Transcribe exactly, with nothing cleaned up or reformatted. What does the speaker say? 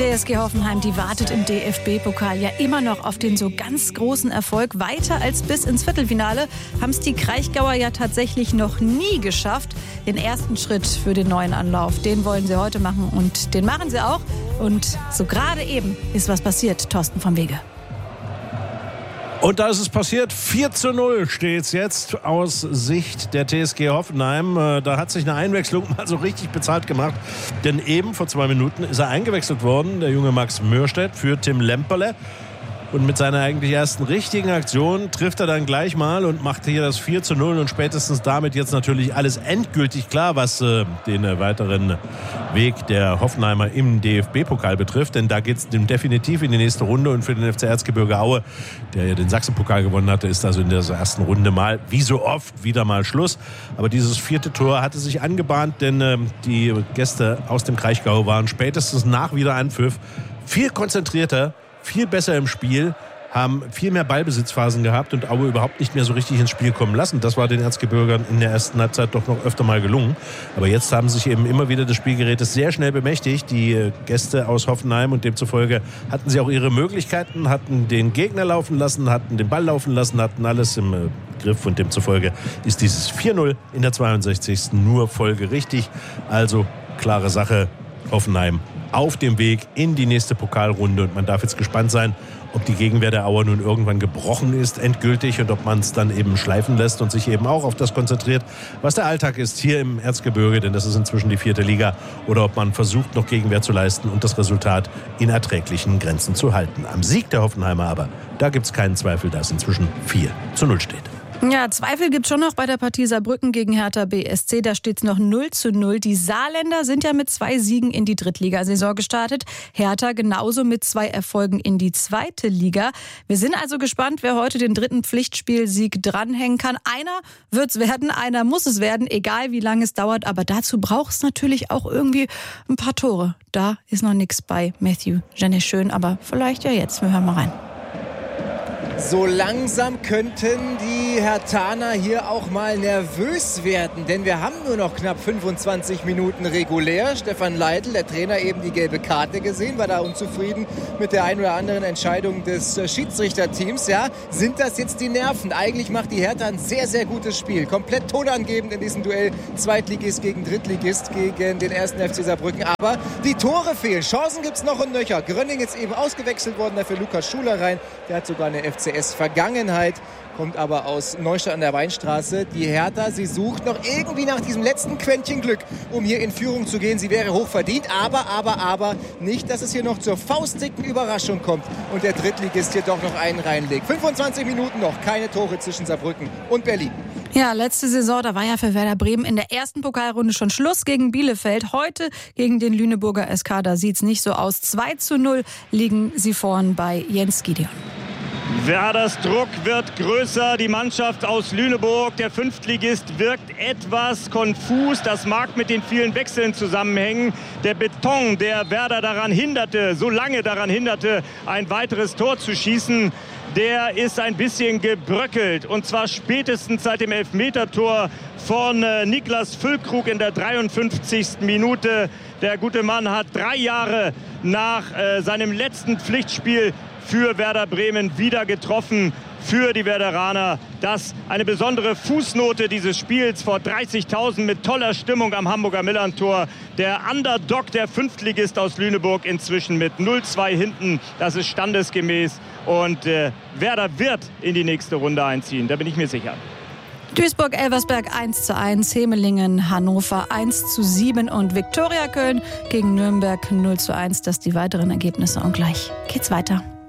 T S G Hoffenheim, die wartet im D F B-Pokal ja immer noch auf den so ganz großen Erfolg. Weiter als bis ins Viertelfinale haben es die Kraichgauer ja tatsächlich noch nie geschafft. Den ersten Schritt für den neuen Anlauf, den wollen sie heute machen und den machen sie auch. Und so gerade eben ist was passiert, Thorsten vom Wege. Und da ist es passiert, vier zu null steht es jetzt aus Sicht der T S G Hoffenheim. Da hat sich eine Einwechslung mal so richtig bezahlt gemacht. Denn eben vor zwei Minuten ist er eingewechselt worden, der junge Max Mörstedt, für Tim Lemperle. Und mit seiner eigentlich ersten richtigen Aktion trifft er dann gleich mal und macht hier das vier zu null. Und spätestens damit jetzt natürlich alles endgültig klar, was äh, den äh, weiteren Weg der Hoffenheimer im D F B-Pokal betrifft. Denn da geht es definitiv in die nächste Runde. Und für den F C Erzgebirge Aue, der ja den Sachsen-Pokal gewonnen hatte, ist also in der ersten Runde mal, wie so oft, wieder mal Schluss. Aber dieses vierte Tor hatte sich angebahnt, denn äh, die Gäste aus dem Kraichgau waren spätestens nach Wiederanpfiff viel konzentrierter, viel besser im Spiel, haben viel mehr Ballbesitzphasen gehabt und Aue überhaupt nicht mehr so richtig ins Spiel kommen lassen. Das war den Erzgebirgern in der ersten Halbzeit doch noch öfter mal gelungen. Aber jetzt haben sich eben immer wieder des Spielgerätes sehr schnell bemächtigt, die Gäste aus Hoffenheim, und demzufolge hatten sie auch ihre Möglichkeiten, hatten den Gegner laufen lassen, hatten den Ball laufen lassen, hatten alles im Griff, und demzufolge ist dieses vier null in der zweiundsechzigsten nur folgerichtig. Also klare Sache, Hoffenheim auf dem Weg in die nächste Pokalrunde, und man darf jetzt gespannt sein, ob die Gegenwehr der Auer nun irgendwann gebrochen ist, endgültig, und ob man es dann eben schleifen lässt und sich eben auch auf das konzentriert, was der Alltag ist hier im Erzgebirge, denn das ist inzwischen die vierte Liga, oder ob man versucht, noch Gegenwehr zu leisten und das Resultat in erträglichen Grenzen zu halten. Am Sieg der Hoffenheimer aber, da gibt es keinen Zweifel, dass es inzwischen vier zu null steht. Ja, Zweifel gibt es schon noch bei der Partie Saarbrücken gegen Hertha B S C. Da steht es noch null zu null. Die Saarländer sind ja mit zwei Siegen in die Drittligasaison gestartet. Hertha genauso mit zwei Erfolgen in die zweite Liga. Wir sind also gespannt, wer heute den dritten Pflichtspielsieg dranhängen kann. Einer wird es werden, einer muss es werden, egal wie lange es dauert. Aber dazu braucht es natürlich auch irgendwie ein paar Tore. Da ist noch nichts bei Matthew Jenny Schön, aber vielleicht ja jetzt. Wir hören mal rein. So langsam könnten die Herthaner hier auch mal nervös werden, denn wir haben nur noch knapp fünfundzwanzig Minuten regulär. Stefan Leitl, der Trainer, eben die gelbe Karte gesehen, war da unzufrieden mit der ein oder anderen Entscheidung des Schiedsrichterteams. Ja, sind das jetzt die Nerven? Eigentlich macht die Hertha ein sehr, sehr gutes Spiel. Komplett tonangebend in diesem Duell Zweitligist gegen Drittligist gegen den ersten F C Saarbrücken. Aber die Tore fehlen. Chancen gibt es noch und nöcher. Grönning ist eben ausgewechselt worden, dafür Lukas Schuler rein. Der hat sogar eine F C S-Vergangenheit, kommt aber aus Neustadt an der Weinstraße. Die Hertha, sie sucht noch irgendwie nach diesem letzten Quäntchen Glück, um hier in Führung zu gehen. Sie wäre hochverdient, aber, aber, aber nicht, dass es hier noch zur faustdicken Überraschung kommt und der Drittligist hier doch noch einen reinlegt. fünfundzwanzig Minuten noch, keine Tore zwischen Saarbrücken und Berlin. Ja, letzte Saison, da war ja für Werder Bremen in der ersten Pokalrunde schon Schluss gegen Bielefeld. Heute gegen den Lüneburger S K, da sieht's nicht so aus. zwei zu null liegen sie vorn bei Jens Gideon. Werders Druck wird größer. Die Mannschaft aus Lüneburg, der Fünftligist, wirkt etwas konfus. Das mag mit den vielen Wechseln zusammenhängen. Der Beton, der Werder daran hinderte, so lange daran hinderte, ein weiteres Tor zu schießen, der ist ein bisschen gebröckelt. Und zwar spätestens seit dem Elfmetertor von äh, Niklas Füllkrug in der dreiundfünfzigsten Minute. Der gute Mann hat drei Jahre nach äh, seinem letzten Pflichtspiel für Werder Bremen wieder getroffen, für die Werderaner. Das eine besondere Fußnote dieses Spiels vor dreißigtausend mit toller Stimmung am Hamburger Millerntor. Der Underdog, der Fünftligist aus Lüneburg, inzwischen mit null zwei hinten. Das ist standesgemäß, und äh, Werder wird in die nächste Runde einziehen, da bin ich mir sicher. Duisburg-Elversberg eins zu eins, Hemelingen, Hannover eins zu sieben und Viktoria Köln gegen Nürnberg null zu eins. Das die weiteren Ergebnisse, und gleich geht's weiter.